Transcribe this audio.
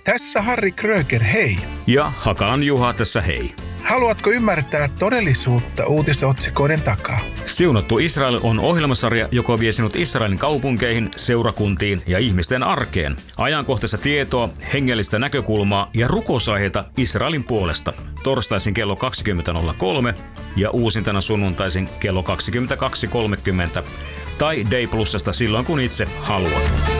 Tässä Harri Kröger, hei. Ja Hakaan Juha tässä hei. Haluatko ymmärtää todellisuutta uutisotsikoiden takaa? Siunattu Israel on ohjelmasarja, joka vie sinut Israelin kaupunkeihin, seurakuntiin ja ihmisten arkeen. Ajankohtaista tietoa, hengellistä näkökulmaa ja rukousaiheita Israelin puolesta. Torstaisin kello 20.03 ja uusintana sunnuntaisin kello 22.30 tai Day Plusasta silloin kun itse haluat.